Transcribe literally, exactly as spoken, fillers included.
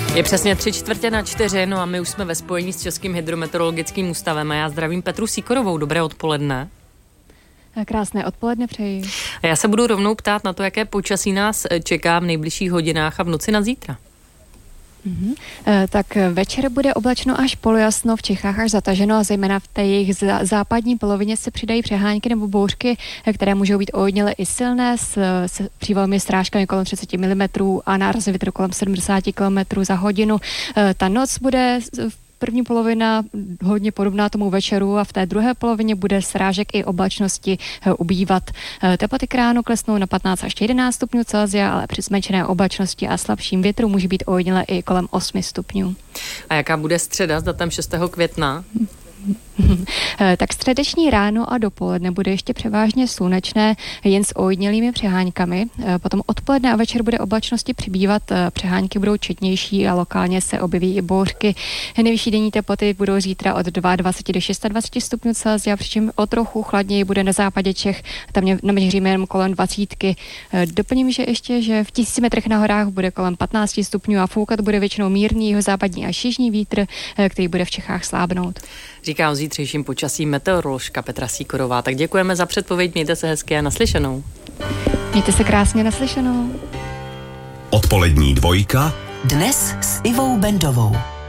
Je přesně tři čtvrtě na čtyři, no a my už jsme ve spojení s Českým hydrometeorologickým ústavem a já zdravím Petru Sýkorovou. Dobré odpoledne. Krásné odpoledne přeji. A já se budu rovnou ptát na to, jaké počasí nás čeká v nejbližších hodinách a v noci na zítra. Mm-hmm. E, tak večer bude oblačno až polojasno, v Čechách až zataženo a zejména v té jejich zá, západní polovině se přidají přehánky nebo bouřky, které můžou být ojediněle i silné s, s přívalnými srážkami kolem třicet milimetrů a nárazy větru kolem sedmdesát kilometrů za hodinu. E, ta noc bude v první polovina hodně podobná tomu večeru a v té druhé polovině bude srážek i oblačnosti ubývat. Teploty k ránu klesnou na patnáct až jedenáct stupňů Celsia, ale při zmenšené oblačnosti a slabším větru může být ojediněle i kolem osm stupňů. A jaká bude středa s datem šestého května? Tak středeční ráno a dopoledne bude ještě převážně slunečné, jen s ojedinělými přeháňkami. Potom odpoledne a večer bude oblačnosti přibývat, přehánky budou četnější a lokálně se objeví i bouřky. Nejvyšší denní teploty budou zítra od dvacet dva do dvacet šest stupňů Celsia, přičem o trochu chladněji bude na západě Čech, tam naměříme jen kolem dvacítky. Doplním, že ještě, že v tisíci metrech na horách bude kolem patnáct stupňů a foukat bude většinou mírný jihozápadní až jižní vítr, který bude v Čechách slábnout. Říká o zítřejším počasí meteoroložka Petra Sýkorová. Tak děkujeme za předpověď, mějte se hezky a naslyšenou. Mějte se krásně, naslyšenou. Odpolední dvojka. Dnes s Ivou Bendovou.